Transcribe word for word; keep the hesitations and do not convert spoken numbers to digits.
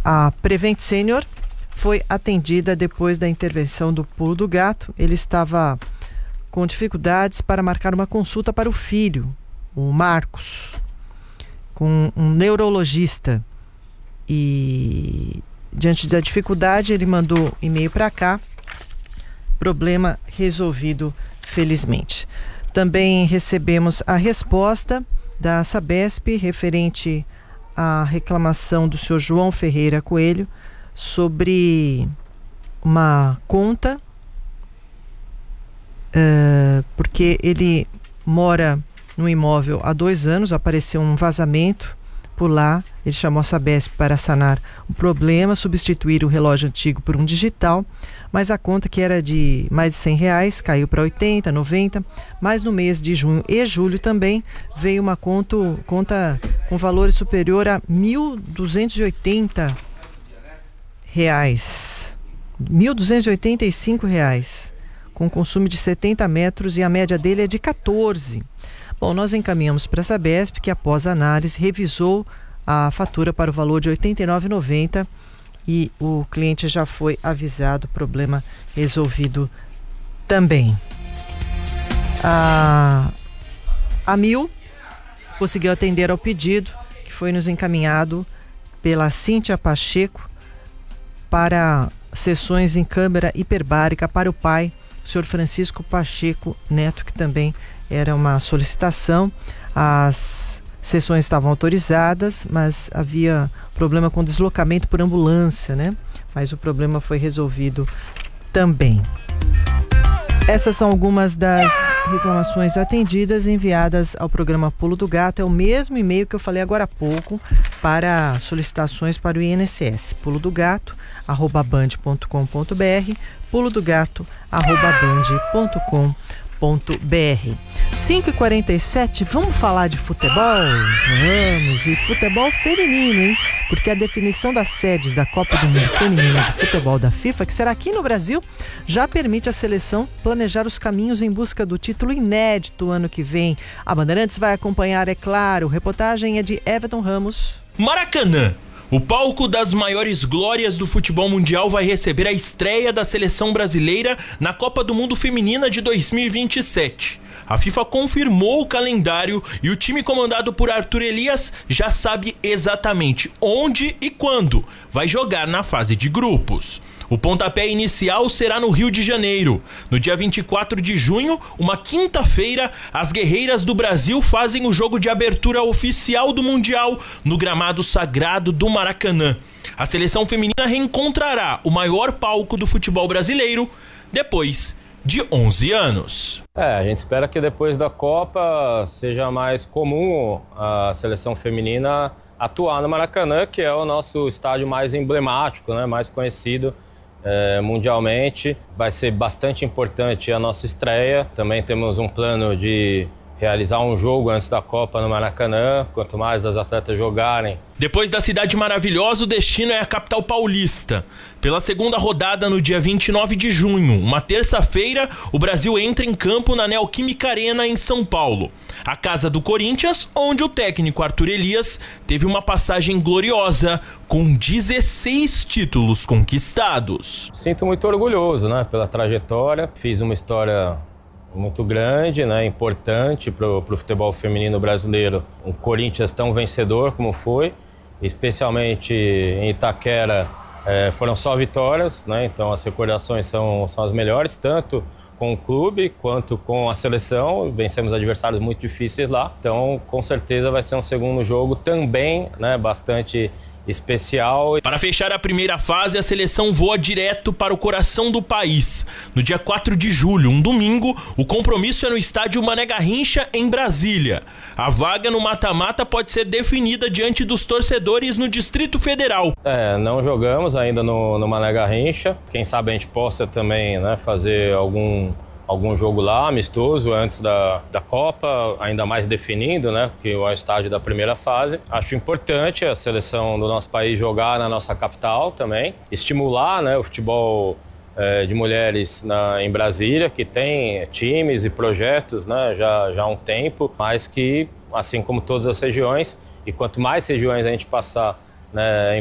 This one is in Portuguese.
A Prevent Senior foi atendida depois da intervenção do Pulo do Gato. Ele estava com dificuldades para marcar uma consulta para o filho, o Marcos, com um neurologista. E diante da dificuldade, ele mandou e-mail para cá. Problema resolvido, felizmente. Também recebemos a resposta da Sabesp referente à reclamação do senhor João Ferreira Coelho sobre uma conta, uh, porque ele mora no imóvel há dois anos, apareceu um vazamento por lá, ele chamou a Sabesp para sanar o problema, substituir o relógio antigo por um digital, mas a conta, que era de mais de cem reais, caiu para oitenta, noventa, mas no mês de junho e julho também veio uma conta, conta com valores superior a mil duzentos e oitenta reais, mil duzentos e oitenta e cinco reais, com consumo de setenta metros, e a média dele é de quatorze. Bom, nós encaminhamos para a Sabesp, que após análise revisou a fatura para o valor de oitenta e nove reais e noventa centavos, e o cliente já foi avisado, problema resolvido também. A, a Mil conseguiu atender ao pedido que foi nos encaminhado pela Cíntia Pacheco para sessões em câmera hiperbárica para o pai, o senhor Francisco Pacheco Neto, que também era uma solicitação. As sessões estavam autorizadas, mas havia problema com deslocamento por ambulância, né? Mas o problema foi resolvido também. Essas são algumas das reclamações atendidas, enviadas ao programa Pulo do Gato. É o mesmo e-mail que eu falei agora há pouco para solicitações para o I N S S. pulo do gato arroba band ponto com ponto br, pulo do gato arroba band ponto com ponto br. cinco e quarenta e sete, vamos falar de futebol? Vamos, e futebol feminino, hein? Porque a definição das sedes da Copa do Mundo Feminina de Futebol da FIFA, que será aqui no Brasil, já permite à seleção planejar os caminhos em busca do título inédito ano que vem. A Bandeirantes vai acompanhar, é claro. Reportagem é de Everton Ramos. Maracanã. O palco das maiores glórias do futebol mundial vai receber a estreia da seleção brasileira na Copa do Mundo Feminina de dois mil e vinte e sete. A FIFA confirmou o calendário e o time comandado por Arthur Elias já sabe exatamente onde e quando vai jogar na fase de grupos. O pontapé inicial será no Rio de Janeiro. No dia vinte e quatro de junho, uma quinta-feira, as guerreiras do Brasil fazem o jogo de abertura oficial do Mundial no gramado sagrado do Maracanã. A seleção feminina reencontrará o maior palco do futebol brasileiro depois de onze anos. É, a gente espera que depois da Copa seja mais comum a seleção feminina atuar no Maracanã, que é o nosso estádio mais emblemático, né, mais conhecido É, mundialmente. Vai ser bastante importante a nossa estreia. Também temos um plano de realizar um jogo antes da Copa no Maracanã. Quanto mais as atletas jogarem. Depois da cidade maravilhosa, o destino é a capital paulista. Pela segunda rodada no dia vinte e nove de junho, uma terça-feira, o Brasil entra em campo na Neoquímica Arena em São Paulo. A casa do Corinthians, onde o técnico Arthur Elias teve uma passagem gloriosa com dezesseis títulos conquistados. Sinto muito orgulhoso, né, pela trajetória. Fiz uma história muito grande, né, importante para o futebol feminino brasileiro. Um Corinthians tão vencedor como foi, especialmente em Itaquera, é, foram só vitórias, né, então as recordações são, são as melhores, tanto com o clube quanto com a seleção. Vencemos adversários muito difíceis lá, então com certeza vai ser um segundo jogo também, né, bastante especial. Para fechar a primeira fase, a seleção voa direto para o coração do país. No dia quatro de julho, um domingo, o compromisso é no estádio Mané Garrincha, em Brasília. A vaga no mata-mata pode ser definida diante dos torcedores no Distrito Federal. É, não jogamos ainda no, no Mané Garrincha. Quem sabe a gente possa também, né, fazer algum algum jogo lá, amistoso, antes da, da Copa, ainda mais definindo, né, que é o estádio da primeira fase. Acho importante a seleção do nosso país jogar na nossa capital também, estimular, né, o futebol é, de mulheres na, em Brasília, que tem times e projetos, né, já, já há um tempo, mas que, assim como todas as regiões, e quanto mais regiões a gente passar, né,